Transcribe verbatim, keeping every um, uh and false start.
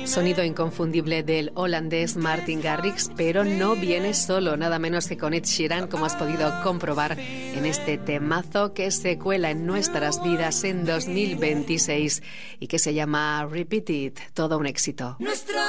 Sonido inconfundible del holandés Martin Garrix, pero no viene solo, nada menos que con Ed Sheeran, como has podido comprobar en este temazo que se cuela en nuestras vidas en dos mil veintiséis y que se llama Repeat It, todo un éxito. Nuestro